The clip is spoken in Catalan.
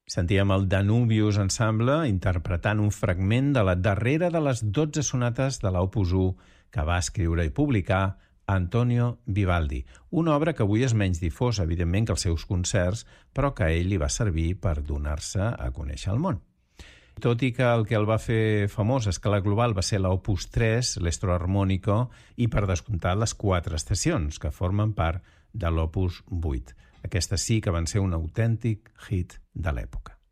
Sentíem el Danubius Ensemble interpretant un fragment de la darrera de les 12 sonates de l'Opus 1 que va escriure i publicar Antonio Vivaldi, una obra que avui és menys difosa, evidentment, que els seus concerts, però que a ell li va servir per donar-se a conèixer al món. Tot i que el que el va fer famós a escala global va ser l'Opus 3, l'Estro Armónico, i per descomptar les 4 estacions que formen part de l'Opus 8. Aquestes sí que van ser un autèntic hit de l'època.